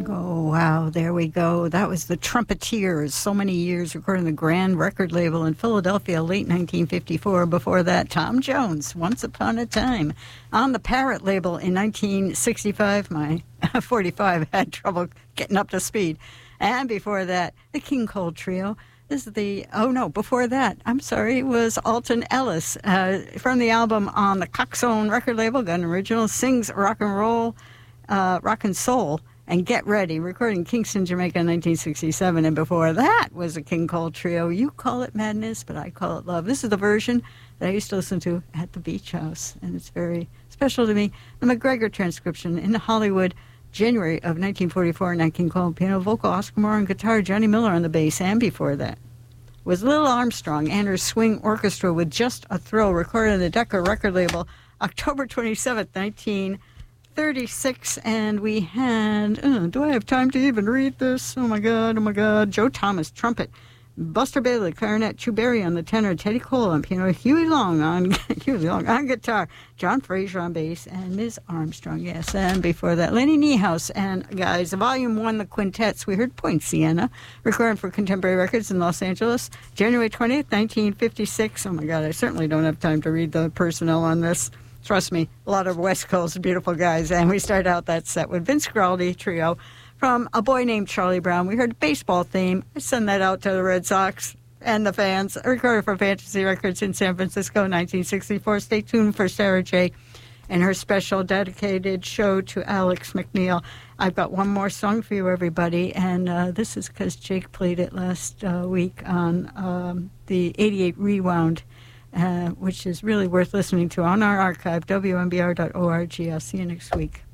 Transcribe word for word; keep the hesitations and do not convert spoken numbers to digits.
Oh, wow, there we go. That was the Trumpeteers, so many years recording the Grand record label in Philadelphia, late nineteen fifty-four. Before that, Tom Jones, Once Upon a Time. On the Parrot label in nineteen sixty-five, my forty-five had trouble getting up to speed. And before that, the King Cole Trio. This is the, oh no, before that, I'm sorry, was Alton Ellis uh, from the album on the Coxsone record label, got an original, sings rock and roll, uh, rock and soul, and Get Ready, recording Kingston, Jamaica in nineteen sixty-seven. And before that was a King Cole Trio. You call it madness, but I call it love. This is the version that I used to listen to at the Beach House, and it's very special to me. The McGregor transcription in Hollywood, January of nineteen forty-four, Nat King Cole on piano, vocal, Oscar Moore on guitar, Johnny Miller on the bass. And before that was Lil Armstrong and her Swing Orchestra with Just a Thrill, recorded on the Decca record label, October twenty-seventh, nineteen thirty-six. And we had, oh, do I have time to even read this? Oh my God, oh my God. Joe Thomas, trumpet. Buster Bailey, clarinet. Chu Berry on the tenor. Teddy Cole on piano. Huey Long on Huey Long on guitar. John Fraser on bass. And Miz Armstrong, yes. And before that, Lenny Niehaus. And guys, Volume one, the quintets. We heard Point Siena, recorded for Contemporary Records in Los Angeles, January twentieth, nineteen fifty-six. Oh my God, I certainly don't have time to read the personnel on this. Trust me, a lot of West Coast beautiful guys. And we started out that set with Vince Guaraldi Trio from A Boy Named Charlie Brown. We heard a baseball theme. I send that out to the Red Sox and the fans. Recorded for Fantasy Records in San Francisco, nineteen sixty-four. Stay tuned for Sarah J. and her special dedicated show to Alex McNeil. I've got one more song for you, everybody, and uh, this is because Jake played it last uh, week on um, the eighty-eight Rewound, Uh, which is really worth listening to on our archive, W M B R dot org. I'll see you next week.